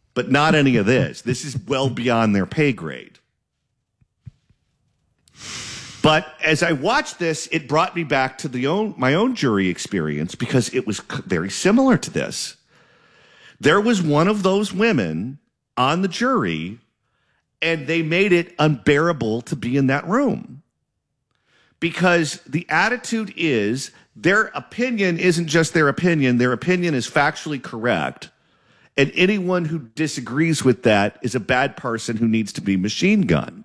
but not any of this. This is well beyond their pay grade. But as I watched this, it brought me back to my own jury experience because it was very similar to this. There was one of those women on the jury, and they made it unbearable to be in that room. Because the attitude is their opinion isn't just their opinion is factually correct. And anyone who disagrees with that is a bad person who needs to be machine gunned.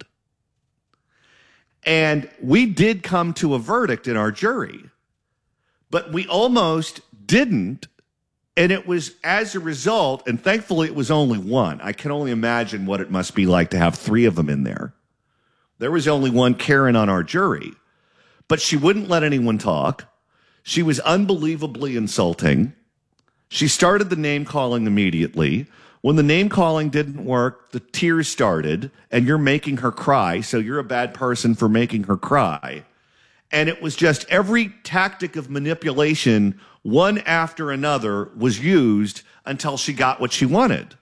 And we did come to a verdict in our jury, but we almost didn't. And it was as a result, and thankfully it was only one. I can only imagine what it must be like to have three of them in there. There was only one Karen on our jury, but she wouldn't let anyone talk. She was unbelievably insulting. She started the name calling immediately. When the name calling didn't work, the tears started, and you're making her cry, so you're a bad person for making her cry. And it was just every tactic of manipulation, one after another, was used until she got what she wanted.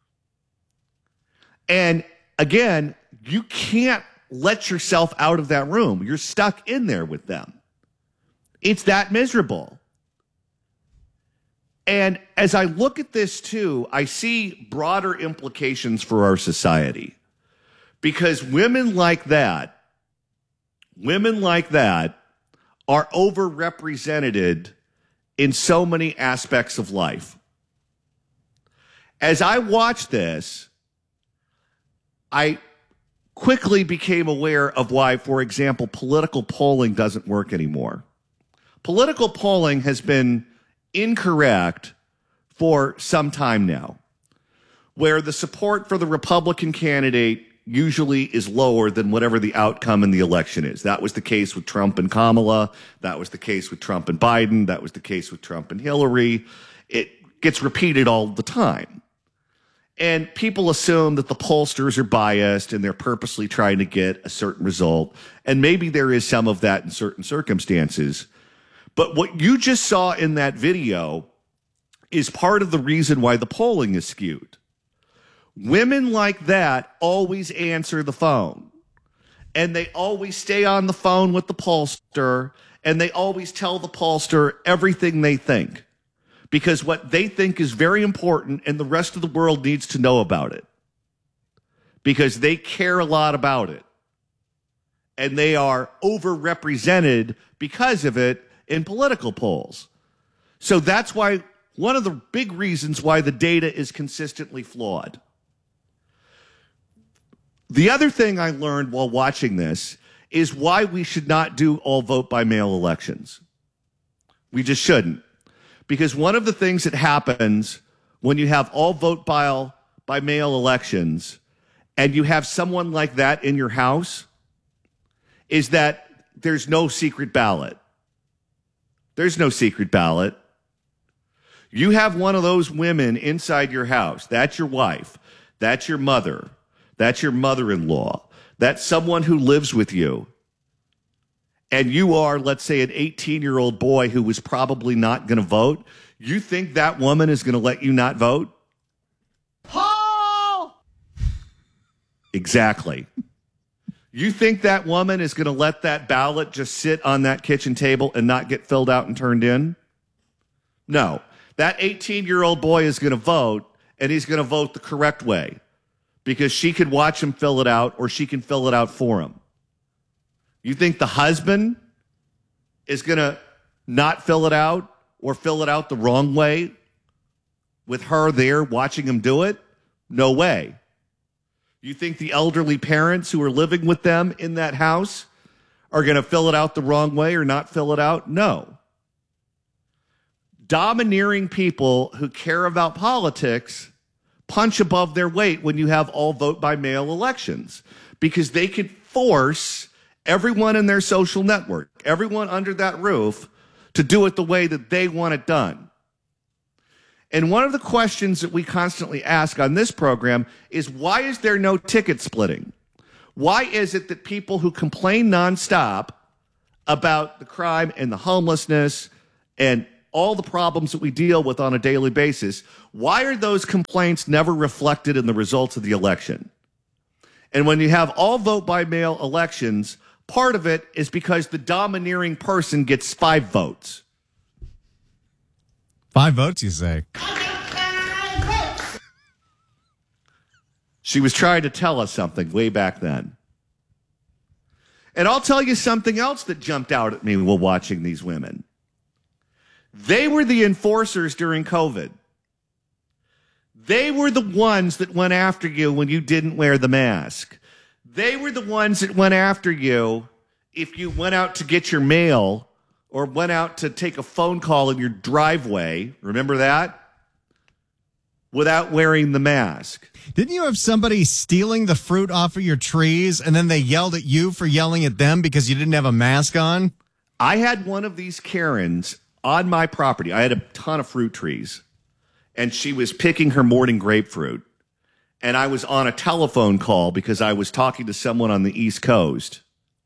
And again, you can't let yourself out of that room. You're stuck in there with them. It's that miserable. And as I look at this too, I see broader implications for our society. Because women like that are overrepresented in so many aspects of life. As I watched this, I quickly became aware of why, for example, political polling doesn't work anymore. Political polling has been incorrect for some time now, where the support for the Republican candidate usually is lower than whatever the outcome in the election is. That was the case with Trump and Kamala. That was the case with Trump and Biden. That was the case with Trump and Hillary. It gets repeated all the time. And people assume that the pollsters are biased and they're purposely trying to get a certain result. And maybe there is some of that in certain circumstances. But what you just saw in that video is part of the reason why the polling is skewed. Women like that always answer the phone. And they always stay on the phone with the pollster. And they always tell the pollster everything they think. Because what they think is very important and the rest of the world needs to know about it. Because they care a lot about it. And they are overrepresented because of it in political polls. So that's why one of the big reasons why the data is consistently flawed. The other thing I learned while watching this is why we should not do all vote by mail elections. We just shouldn't. Because one of the things that happens when you have all vote by mail elections and you have someone like that in your house is that there's no secret ballot. There's no secret ballot. You have one of those women inside your house. That's your wife. That's your mother. That's your mother-in-law. That's someone who lives with you. And you are, let's say, an 18-year-old boy who was probably not going to vote. You think that woman is going to let you not vote? Paul! Exactly. You think that woman is going to let that ballot just sit on that kitchen table and not get filled out and turned in? No. That 18-year-old boy is going to vote, and he's going to vote the correct way because she could watch him fill it out or she can fill it out for him. You think the husband is going to not fill it out or fill it out the wrong way with her there watching him do it? No way. You think the elderly parents who are living with them in that house are going to fill it out the wrong way or not fill it out? No. Domineering people who care about politics punch above their weight when you have all vote by mail elections because they can force everyone in their social network, everyone under that roof, to do it the way that they want it done. And one of the questions that we constantly ask on this program is, why is there no ticket splitting? Why is it that people who complain nonstop about the crime and the homelessness and all the problems that we deal with on a daily basis, why are those complaints never reflected in the results of the election? And when you have all vote by mail elections, part of it is because the domineering person gets 5 votes. 5 votes, you say? She was trying to tell us something way back then. And I'll tell you something else that jumped out at me while watching these women. They were the enforcers during COVID. They were the ones that went after you when you didn't wear the mask. They were the ones that went after you if you went out to get your mail or went out to take a phone call in your driveway. Remember that? Without wearing the mask. Didn't you have somebody stealing the fruit off of your trees and then they yelled at you for yelling at them because you didn't have a mask on? I had one of these Karens on my property. I had a ton of fruit trees, and she was picking her morning grapefruit. And I was on a telephone call because I was talking to someone on the East Coast.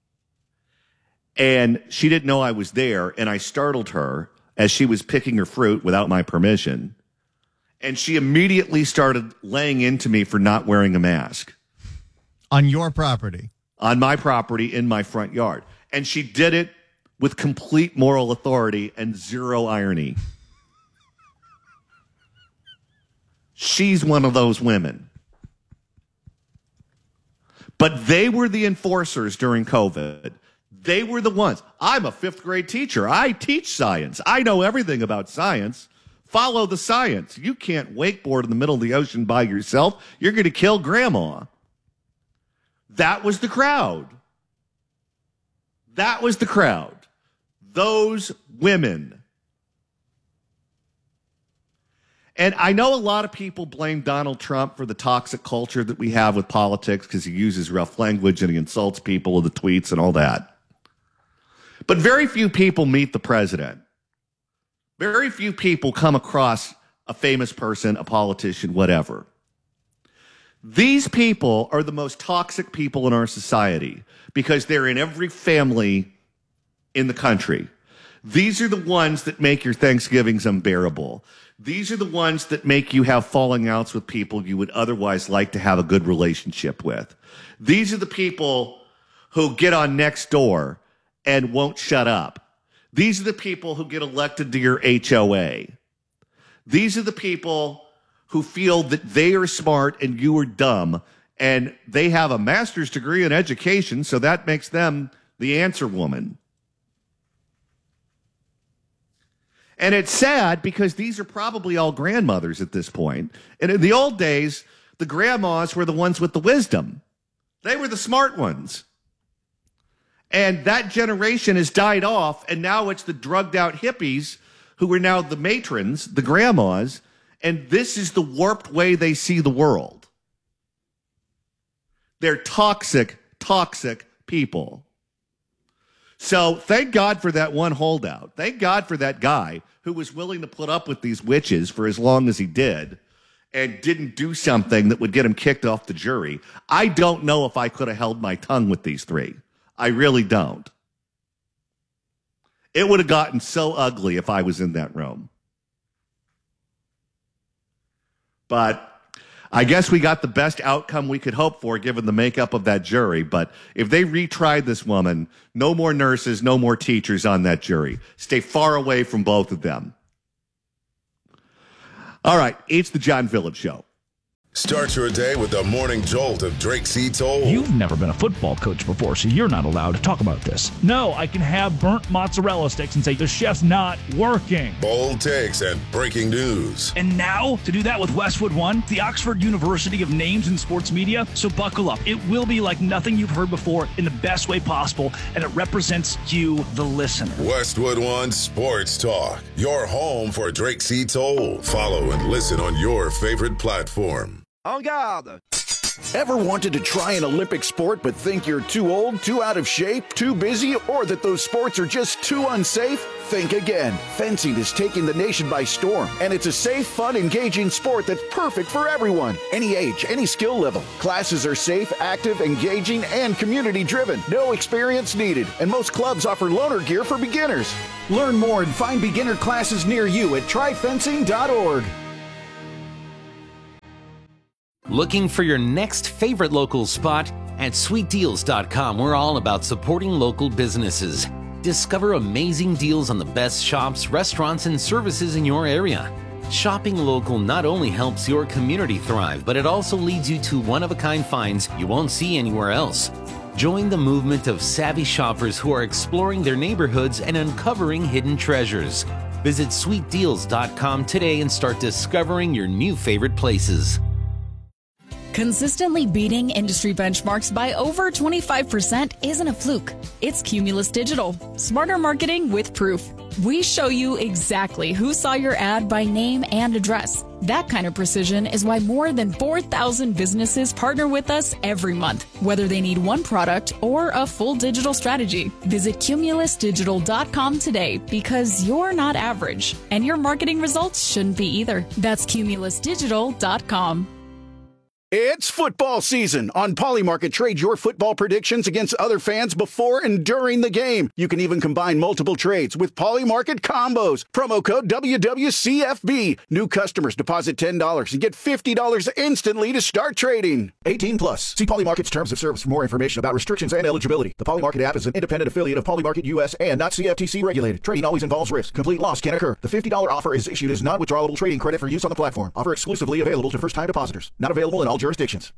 And she didn't know I was there, and I startled her as she was picking her fruit without my permission. And she immediately started laying into me for not wearing a mask. On your property? On my property in my front yard. And she did it with complete moral authority and zero irony. She's one of those women. But they were the enforcers during COVID. They were the ones. I'm a 5th grade teacher. I teach science. I know everything about science. Follow the science. You can't wakeboard in the middle of the ocean by yourself. You're going to kill grandma. That was the crowd. That was the crowd. Those women. And I know a lot of people blame Donald Trump for the toxic culture that we have with politics because he uses rough language and he insults people with the tweets and all that. But very few people meet the president. Very few people come across a famous person, a politician, whatever. These people are the most toxic people in our society because they're in every family in the country. These are the ones that make your Thanksgivings unbearable. These are the ones that make you have falling outs with people you would otherwise like to have a good relationship with. These are the people who get on Nextdoor and won't shut up. These are the people who get elected to your HOA. These are the people who feel that they are smart and you are dumb, and they have a master's degree in education, so that makes them the answer woman. And it's sad because these are probably all grandmothers at this point. And in the old days, the grandmas were the ones with the wisdom. They were the smart ones. And that generation has died off, and now it's the drugged out hippies who are now the matrons, the grandmas, and this is the warped way they see the world. They're toxic, toxic people. So thank God for that one holdout. Thank God for that guy who was willing to put up with these witches for as long as he did and didn't do something that would get him kicked off the jury. I don't know if I could have held my tongue with these three. I really don't. It would have gotten so ugly if I was in that room. But I guess we got the best outcome we could hope for given the makeup of that jury. But if they retried this woman, no more nurses, no more teachers on that jury. Stay far away from both of them. All right, it's the John Phillips Show. Start your day with the morning jolt of Drake C. Toll. You've never been a football coach before, so you're not allowed to talk about this. No, I can have burnt mozzarella sticks and say, the chef's not working. Bold takes and breaking news. And now, to do that with Westwood One, the Oxford University of Names in Sports Media. So buckle up. It will be like nothing you've heard before in the best way possible, and it represents you, the listener. Westwood One Sports Talk, your home for Drake C. Toll. Follow and listen on your favorite platform. En garde! Ever wanted to try an Olympic sport but think you're too old, too out of shape, too busy, or that those sports are just too unsafe? Think again. Fencing is taking the nation by storm, and it's a safe, fun, engaging sport that's perfect for everyone. Any age, any skill level. Classes are safe, active, engaging, and community-driven. No experience needed, and most clubs offer loaner gear for beginners. Learn more and find beginner classes near you at tryfencing.org. Looking for your next favorite local spot? At sweetdeals.com, we're all about supporting local businesses. Discover amazing deals on the best shops, restaurants, and services in your area. Shopping local not only helps your community thrive, but it also leads you to one-of-a-kind finds you won't see anywhere else. Join the movement of savvy shoppers who are exploring their neighborhoods and uncovering hidden treasures. Visit sweetdeals.com today and start discovering your new favorite places. Consistently beating industry benchmarks by over 25% isn't a fluke. It's Cumulus Digital. Smarter marketing with proof. We show you exactly who saw your ad by name and address. That kind of precision is why more than 4,000 businesses partner with us every month, whether they need one product or a full digital strategy. Visit cumulusdigital.com today because you're not average, and your marketing results shouldn't be either. That's cumulusdigital.com. It's football season. On Polymarket, trade your football predictions against other fans before and during the game. You can even combine multiple trades with Polymarket combos. Promo code WWCFB. New customers deposit $10 and get $50 instantly to start trading. 18 plus. See Polymarket's terms of service for more information about restrictions and eligibility. The Polymarket app is an independent affiliate of Polymarket US and not CFTC regulated. Trading always involves risk. Complete loss can occur. The $50 offer is issued as non-withdrawable trading credit for use on the platform. Offer exclusively available to first-time depositors. Not available in all jurisdictions.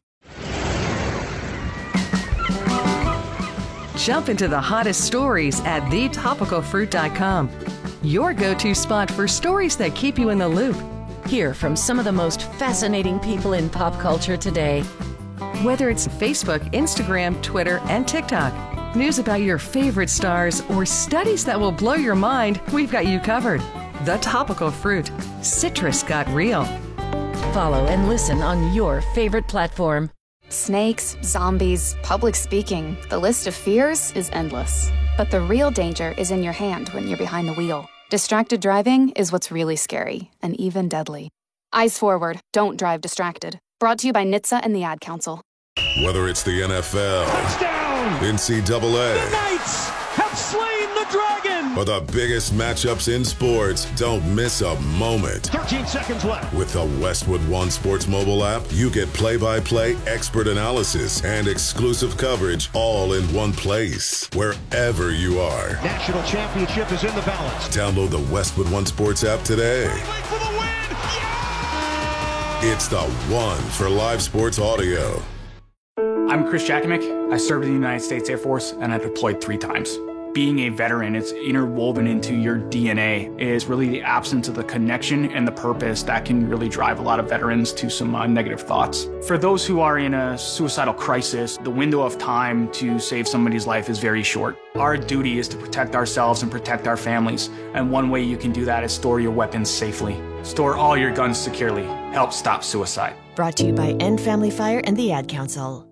Jump into the hottest stories at thetopicalfruit.com. Your go-to spot for stories that keep you in the loop. Hear from some of the most fascinating people in pop culture today. Whether it's Facebook, Instagram, Twitter, and TikTok, news about your favorite stars, or studies that will blow your mind, we've got you covered. The Topical Fruit. Citrus got real. Follow and listen on your favorite platform. Snakes, zombies, public speaking. The list of fears is endless. But the real danger is in your hand when you're behind the wheel. Distracted driving is what's really scary and even deadly. Eyes forward. Don't drive distracted. Brought to you by NHTSA and the Ad Council. Whether it's the NFL, Touchdown! NCAA, The Knights have slain the dragon! or the biggest matchups in sports, don't miss a moment. 13 seconds left. With the Westwood One Sports mobile app, you get play-by-play expert analysis and exclusive coverage all in one place, wherever you are. National championship is in the balance. Download the Westwood One Sports app today. For the win! It's the one for live sports audio. I'm Chris Jakimick. I served in the United States Air Force and I deployed 3 times. Being a veteran, it's interwoven into your DNA, is really the absence of the connection and the purpose that can really drive a lot of veterans to some negative thoughts. For those who are in a suicidal crisis, the window of time to save somebody's life is very short. Our duty is to protect ourselves and protect our families, and one way you can do that is store your weapons safely. Store all your guns securely. Help stop suicide. Brought to you by End Family Fire and the Ad Council.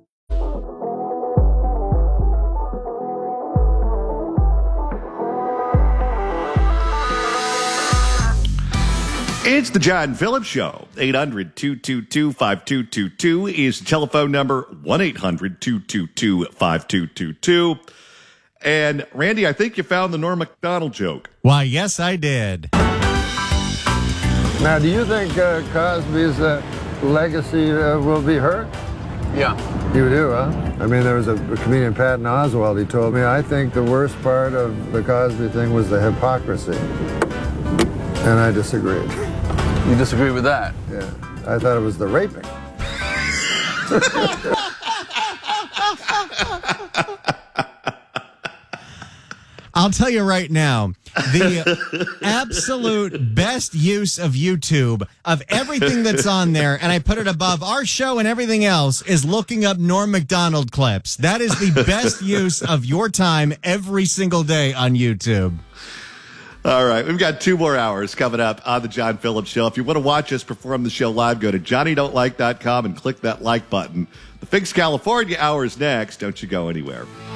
It's the John Phillips Show. 800-222-5222 is the telephone number. 1-800-222-5222. And Randy, I think you found the Norm Macdonald joke. Why, yes, I did. Now, do you think Cosby's legacy will be hurt? Yeah. You do, huh? I mean, there was a comedian, Patton Oswalt, he told me, I think the worst part of the Cosby thing was the hypocrisy. And I disagreed. You disagree with that? Yeah. I thought it was the raping. I'll tell you right now, the absolute best use of YouTube, of everything that's on there, and I put it above our show and everything else, is looking up Norm Macdonald clips. That is the best use of your time every single day on YouTube. All right, we've got 2 more hours coming up on the John Phillips Show. If you want to watch us perform the show live, go to johnnydon'tlike.com and click that like button. The Figs California hour is next. Don't you go anywhere.